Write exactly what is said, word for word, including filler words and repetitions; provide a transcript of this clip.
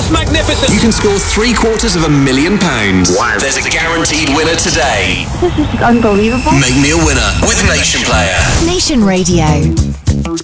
That's magnificent. You can score three quarters of a million pounds. Wow. There's a guaranteed winner today. This is unbelievable. Make me a winner with Nation Player. Nation Radio.